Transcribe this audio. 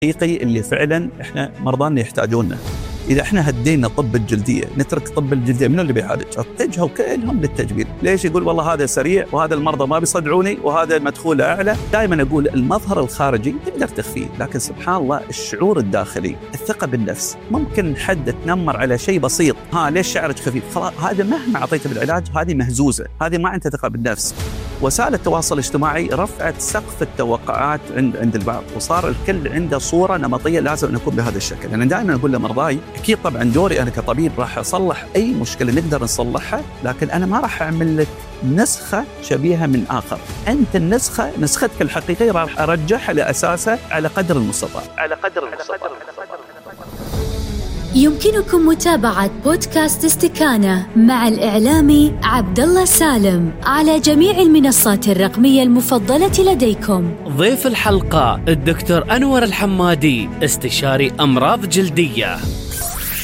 الحقيقي اللي فعلا احنا مرضانا يحتاجونه. إذا احنا هدينا طب الجلدية، نترك طب الجلدية، منو اللي بيعالج؟ اتجهوا كلهم للتجميل. ليش؟ يقول والله هذا سريع وهذا المرضى ما بيصدعوني وهذا مدخوله أعلى. دائما أقول المظهر الخارجي تقدر تخفيه، لكن سبحان الله الشعور الداخلي، الثقة بالنفس. ممكن حد تنمر على شيء بسيط، ليش شعرك خفيف؟ خلاص هذا مهما أعطيته بالعلاج هذه مهزوزة، هذه ما عندها ثقة بالنفس. وسائل التواصل الاجتماعي رفعت سقف التوقعات عند البعض، وصار الكل عنده صورة نمطية لازم نكون بهذا الشكل. أنا دائما أقول لمرضاي أكيد طبعا دوري أنا كطبيب راح أصلح أي مشكلة نقدر نصلحها، لكن أنا ما راح أعمل لك نسخة شبيهة من آخر. أنت نسختك الحقيقية راح أرجحها لأساسها على قدر المستطاع. يمكنكم متابعة بودكاست استكانة مع الإعلامي عبدالله سالم على جميع المنصات الرقمية المفضلة لديكم. ضيف الحلقة الدكتور أنور الحمادي، استشاري أمراض جلدية.